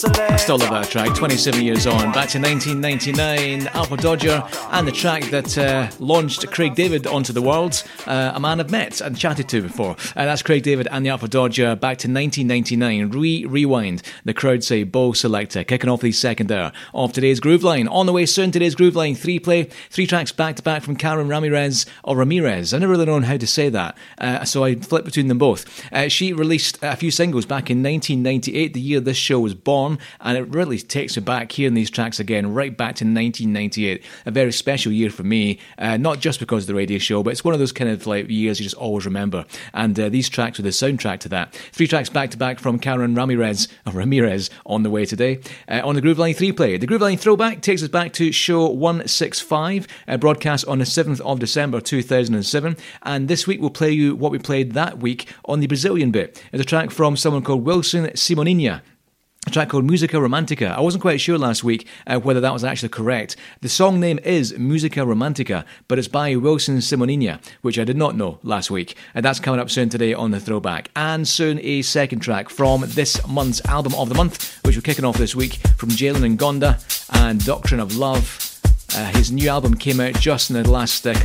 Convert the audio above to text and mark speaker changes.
Speaker 1: I still love that track, 27 years on. Back to 1999, Alpha Dodger, and the track that launched Craig David onto the world, a man I've met and chatted to before. That's Craig David and the Alpha Dodger, back to 1999. Rewind, the crowd say Bo Selector, kicking off the second hour of today's Groove Line. On the way soon, today's Groove Line 3-play, 3 tracks back-to-back from Karen Ramirez, or Ramirez. I never really known how to say that, so I flipped between them both. She released a few singles back in 1998, the year this show was born, and it really takes me back, hearing these tracks again, right back to 1998. A very special year for me, not just because of the radio show, but it's one of those kind of like years you just always remember. And these tracks were the soundtrack to that. 3 tracks back-to-back from Karen Ramirez on the way today. On the Groove Line 3-play, the Groove Line Throwback takes us back to show 165, broadcast on the 7th of December 2007. And this week we'll play you what we played that week on the Brazilian bit. It's a track from someone called Wilson Simoninha. A track called Musica Romantica. I wasn't quite sure last week whether that was actually correct. The song name is Musica Romantica, but it's by Wilson Simoninha, which I did not know last week. And that's coming up soon today on the Throwback. And soon a second track from this month's Album of the Month, which we're kicking off this week, from Jalen Ngonda and Doctrine of Love. His new album came out just in the last